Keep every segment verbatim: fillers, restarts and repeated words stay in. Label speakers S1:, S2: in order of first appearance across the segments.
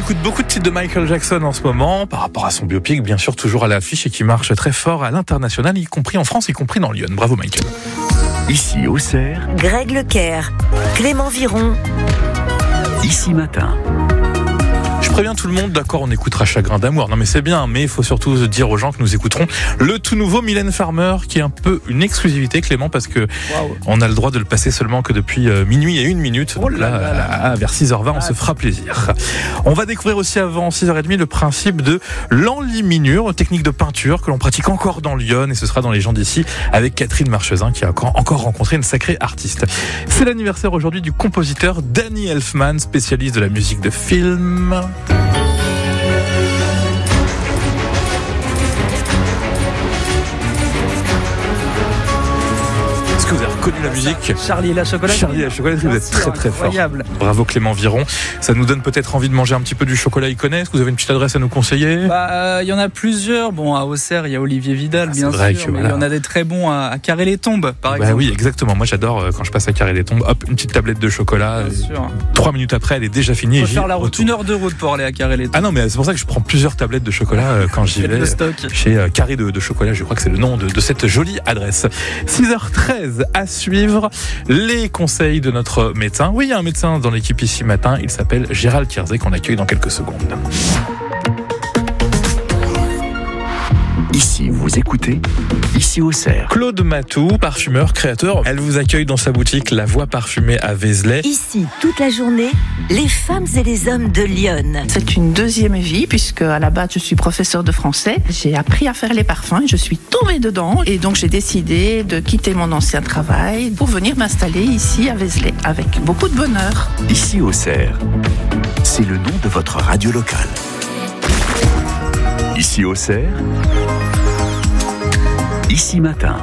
S1: écoute beaucoup de titres de Michael Jackson en ce moment, par rapport à son biopic, bien sûr, toujours à l'affiche et qui marche très fort à l'international, y compris en France, y compris dans Lyon. Bravo Michael.
S2: Ici Auxerre,
S3: Greg Leclerc, Clément Viron.
S2: Ici Matin.
S1: Je préviens tout le monde, d'accord, on écoutera Chagrin d'amour. Non mais c'est bien, mais il faut surtout dire aux gens que nous écouterons le tout nouveau Mylène Farmer, qui est un peu une exclusivité, Clément, parce que wow. On a le droit de le passer seulement que depuis euh, minuit et une minute.
S4: Oh là
S1: là,
S4: là là.
S1: À, à, vers six heures vingt, on ah, se fera plaisir. On va découvrir aussi avant six heures trente le principe de l'enluminure, technique de peinture que l'on pratique encore dans Lyon, et ce sera dans les gens d'ici avec Catherine Marchesin, qui a encore, encore rencontré une sacrée artiste. C'est l'anniversaire aujourd'hui du compositeur Danny Elfman, spécialiste de la musique de film. Est-ce que vous avez reconnu la musique ?
S4: Charlie et la chocolaterie.
S1: Charlie et la chocolaterie, vous êtes très très fort.
S4: Incroyable.
S1: Bravo Clément Viron. Ça nous donne peut-être envie de manger un petit peu du chocolat iconais. Est-ce que vous avez une petite adresse à nous conseiller ?
S4: Bah, il euh, y en a plusieurs. Bon, à Auxerre, il y a Olivier Vidal, ah, bien sûr. Mais il voilà. y en a des très bons à, à Carré-les-Tombes, par
S1: bah
S4: exemple.
S1: Oui, exactement. Moi, j'adore euh, quand je passe à Carré-les-Tombes. Hop, une petite tablette de chocolat. Bien sûr. Trois minutes après, elle est déjà finie.
S4: Il faut faire la route, une heure de route pour aller à Carré-les-Tombes.
S1: Ah non, mais c'est pour ça que je prends plusieurs tablettes de chocolat euh, quand j'y vais.
S4: Le stock.
S1: Chez euh, Carré de, de chocolat. Je crois que c'est le nom de, de cette jolie adresse. six heures treize à suivre. Les conseils de notre médecin. Oui, il y a un médecin dans l'équipe ici matin. Il s'appelle Gérald Kierzé, qu'on accueille dans quelques secondes.
S2: Ici, vous écoutez, ici Auxerre.
S1: Claude Matou, parfumeur, créateur. Elle vous accueille dans sa boutique La Voix Parfumée à Vézelay.
S3: Ici, toute la journée, les femmes et les hommes de Lyon.
S5: C'est une deuxième vie, puisque à la base, je suis professeur de français. J'ai appris à faire les parfums, je suis tombée dedans. Et donc, j'ai décidé de quitter mon ancien travail pour venir m'installer ici à Vézelay, avec beaucoup de bonheur.
S2: Ici Auxerre, c'est le nom de votre radio locale. Ici Auxerre, Ici Matin.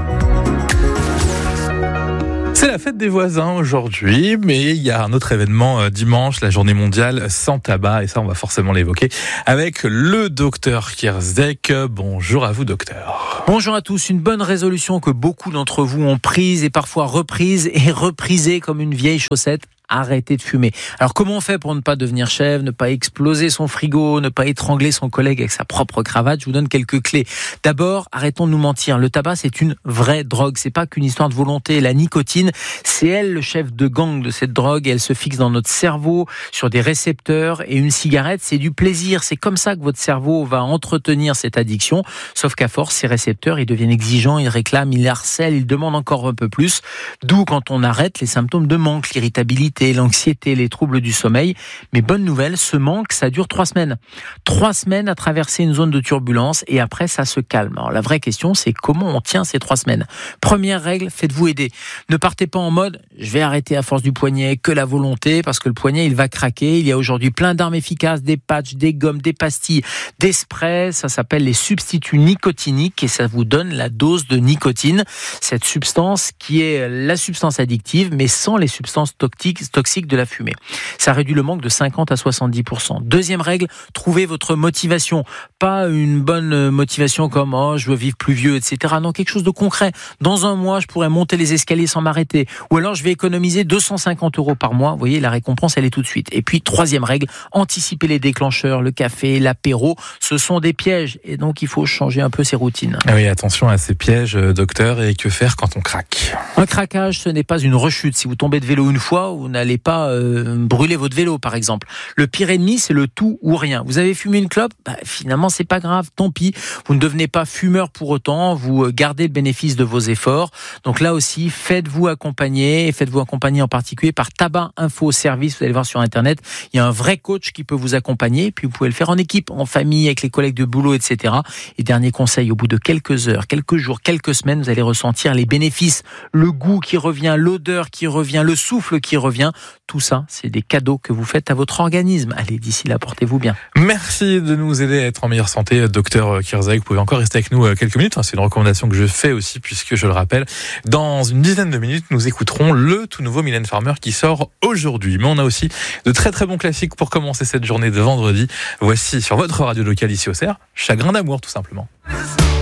S1: C'est la fête des voisins aujourd'hui, mais il y a un autre événement dimanche, la journée mondiale sans tabac, et ça on va forcément l'évoquer avec le docteur Kierzek. Bonjour à vous docteur.
S6: Bonjour à tous, une bonne résolution que beaucoup d'entre vous ont prise et parfois reprise et reprisée comme une vieille chaussette. Arrêtez de fumer. Alors comment on fait pour ne pas devenir chèvre, ne pas exploser son frigo, ne pas étrangler son collègue avec sa propre cravate ? Je vous donne quelques clés. D'abord, arrêtons de nous mentir. Le tabac, c'est une vraie drogue. C'est pas qu'une histoire de volonté. La nicotine, c'est elle le chef de gang de cette drogue. Et elle se fixe dans notre cerveau sur des récepteurs. Et une cigarette, c'est du plaisir. C'est comme ça que votre cerveau va entretenir cette addiction. Sauf qu'à force, ces récepteurs, ils deviennent exigeants, ils réclament, ils harcèlent, ils demandent encore un peu plus. D'où, quand on arrête, les symptômes de manque, l'irritabilité, l'anxiété, les troubles du sommeil. Mais bonne nouvelle, ce manque, ça dure trois semaines. Trois semaines à traverser une zone de turbulence et après, ça se calme. Alors, la vraie question, c'est comment on tient ces trois semaines. Première règle, faites-vous aider. Ne partez pas en mode, je vais arrêter à force du poignet, que la volonté, parce que le poignet, il va craquer. Il y a aujourd'hui plein d'armes efficaces, des patchs, des gommes, des pastilles, des sprays. Ça s'appelle les substituts nicotiniques et ça vous donne la dose de nicotine. Cette substance qui est la substance addictive, mais sans les substances toxiques toxique de la fumée. Ça réduit le manque de cinquante à soixante-dix pour cent. Deuxième règle, trouvez votre motivation. Pas une bonne motivation comme « oh, je veux vivre plus vieux », et cetera. Non, quelque chose de concret. Dans un mois, je pourrais monter les escaliers sans m'arrêter. Ou alors, je vais économiser deux cent cinquante euros par mois. Vous voyez, la récompense, elle est tout de suite. Et puis, troisième règle, anticiper les déclencheurs, le café, l'apéro. Ce sont des pièges. Et donc, il faut changer un peu ses routines.
S1: Ah oui, attention à ces pièges, docteur. Et que faire quand on craque ?
S6: Un craquage, ce n'est pas une rechute. Si vous tombez de vélo une fois, vous n'allez pas euh, brûler votre vélo, par exemple. Le pire ennemi, c'est le tout ou rien. Vous avez fumé une clope, bah, finalement, c'est pas grave, tant pis. Vous ne devenez pas fumeur pour autant, vous gardez le bénéfice de vos efforts. Donc là aussi, faites-vous accompagner, et faites-vous accompagner en particulier par Tabac Info Service. Vous allez voir sur Internet, il y a un vrai coach qui peut vous accompagner, et puis vous pouvez le faire en équipe, en famille, avec les collègues de boulot, et cetera. Et dernier conseil, au bout de quelques heures, quelques jours, quelques semaines, vous allez ressentir les bénéfices, le goût qui revient, l'odeur qui revient, le souffle qui revient. Tout ça, c'est des cadeaux que vous faites à votre organisme. Allez, d'ici là, portez-vous bien.
S1: Merci de nous aider à être en meilleure santé, docteur Kierzek. Vous pouvez encore rester avec nous quelques minutes. C'est une recommandation que je fais aussi, puisque je le rappelle, dans une dizaine de minutes, nous écouterons le tout nouveau Mylène Farmer qui sort aujourd'hui. Mais on a aussi de très très bons classiques pour commencer cette journée de vendredi. Voici sur votre radio locale ici au Auxerre, Chagrin d'amour, tout simplement.